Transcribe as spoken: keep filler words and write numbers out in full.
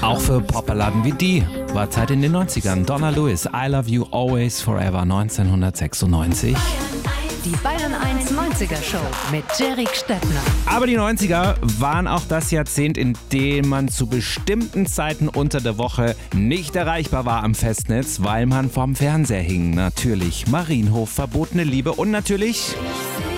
Auch für Popballaden wie die war Zeit in den neunzigern. Donna Lewis, I Love You Always Forever neunzehnhundertsechsundneunzig. Die Bayern eins neunziger Show mit Jerry Stettner. Aber die neunziger waren auch das Jahrzehnt, in dem man zu bestimmten Zeiten unter der Woche nicht erreichbar war am Festnetz, weil man vorm Fernseher hing. Natürlich Marienhof, verbotene Liebe und natürlich...